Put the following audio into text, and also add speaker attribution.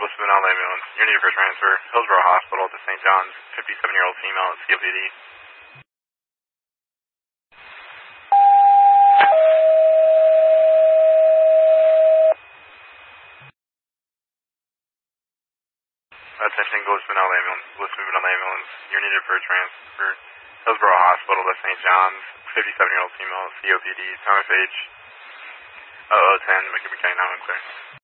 Speaker 1: Blissman on ambulance. You're needed for transfer. Hillsborough Hospital to St. John's. 57-year-old female at COPD. Attention, Blissman on ambulance. Blissman on ambulance. You're needed for transfer. Hillsborough Hospital to St. John's. 57-year-old female at COPD. Time of age 0010. McKinney County 9 clear.